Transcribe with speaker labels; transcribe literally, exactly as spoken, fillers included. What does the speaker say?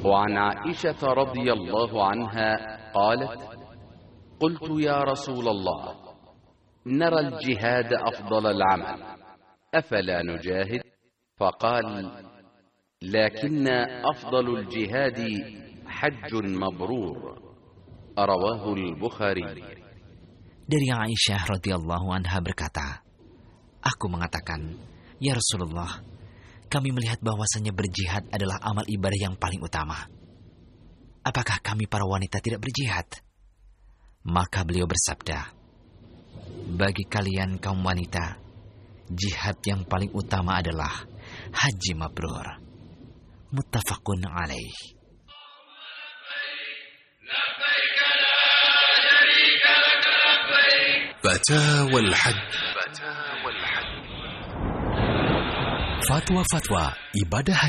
Speaker 1: وعن عائشة رضي الله عنها قالت: قلت يا رسول الله، نرى الجهاد أفضل العمل، أفلا نجاهد؟ فقال: لكن أفضل الجهاد حج مبرور. رواه البخاري.
Speaker 2: Dari Aisyah radhiyallahu anha berkata, aku mengatakan, ya Rasulullah, kami melihat bahwasanya berjihad adalah amal ibadah yang paling utama. Apakah kami para wanita tidak berjihad? Maka beliau bersabda, bagi kalian kaum wanita, jihad yang paling utama adalah haji mabrur. Muttafaqun alaih.
Speaker 3: فتاوى الحج. Fatwa-fatwa ibadah